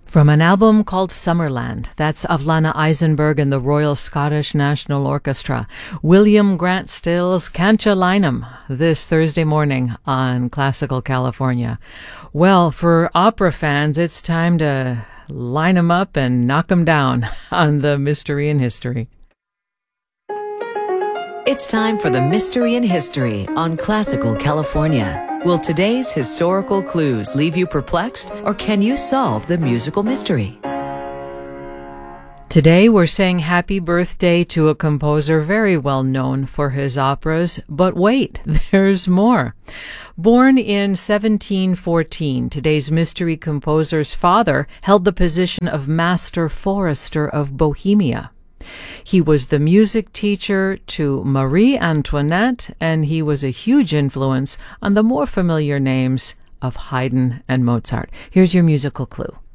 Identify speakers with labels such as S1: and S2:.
S1: From an album called Summerland, that's of Lana Eisenberg and the Royal Scottish National Orchestra, William Grant Still's Can't Ya Line 'Em, this Thursday morning on Classical California. Well, for opera fans, it's time to line 'em up and knock 'em down on the Mystery in History.
S2: It's time for the Mystery in History on Classical California. Will today's historical clues leave you perplexed, or can you solve the musical mystery?
S1: Today we're saying happy birthday to a composer very well known for his operas, but wait, there's more. Born in 1714, today's mystery composer's father held the position of Master Forester of Bohemia. He was the music teacher to Marie Antoinette, and he was a huge influence on the more familiar names of Haydn and Mozart. Here's your musical clue.